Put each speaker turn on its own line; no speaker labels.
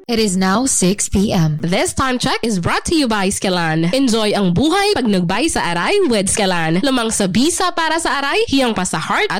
It is now 6 p.m.
This time check is brought to you by Skelan. Enjoy ang buhay pag nagbay sa Aray with Skelan. Lamang sa bisa para sa Aray, hiyang pa sa heart at